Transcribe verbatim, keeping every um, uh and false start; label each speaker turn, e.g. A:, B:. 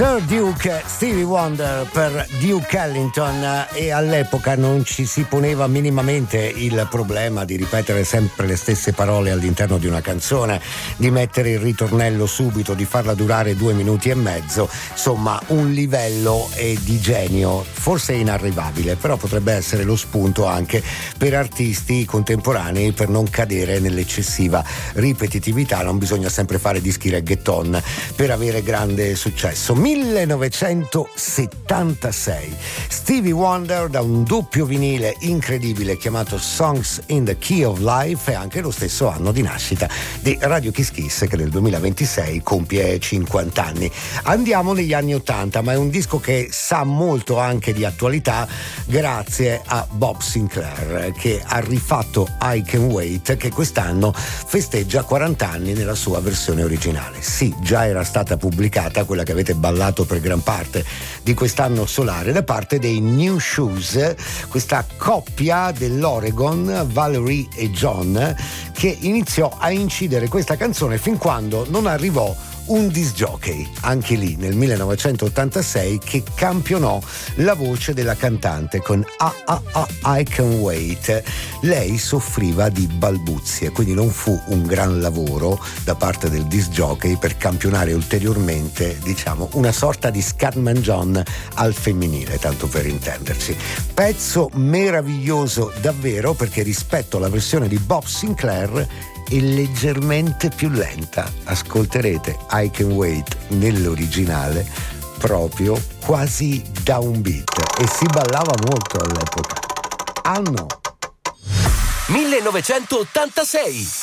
A: Sir Duke, Stevie Wonder per Duke Ellington, e all'epoca non ci si poneva minimamente il problema di ripetere sempre le stesse parole all'interno di una canzone, di mettere il ritornello subito, di farla durare due minuti e mezzo. Insomma, un livello eh, di genio forse inarrivabile, però potrebbe essere lo spunto anche per artisti contemporanei per non cadere nell'eccessiva ripetitività. Non bisogna sempre fare dischi reggaeton per avere grande successo. millenovecentosettantasei, Stevie Wonder, da un doppio vinile incredibile chiamato Songs in the Key of Life, e anche lo stesso anno di nascita di Radio Kiss Kiss, che nel duemilaventisei compie cinquanta anni. Andiamo negli anni ottanta, ma è un disco che sa molto anche di attualità grazie a Bob Sinclair, che ha rifatto I Can Wait, che quest'anno festeggia quaranta anni nella sua versione originale. Sì, già era stata pubblicata quella che avete ballato per gran parte di quest'anno solare da parte dei New Shoes, questa coppia dell'Oregon, Valerie e John, che iniziò a incidere questa canzone fin quando non arrivò un disc jockey, anche lì nel millenovecentottantasei, che campionò la voce della cantante con Ah Ah Ah I Can Wait. Lei soffriva di balbuzie, quindi non fu un gran lavoro da parte del disc jockey per campionare ulteriormente, diciamo, una sorta di Scatman John al femminile, tanto per intenderci. Pezzo meraviglioso davvero, perché rispetto alla versione di Bob Sinclair è leggermente più lenta. Ascolterete I Can Wait nell'originale proprio quasi downbeat, e si ballava molto all'epoca. Anno
B: millenovecentottantasei.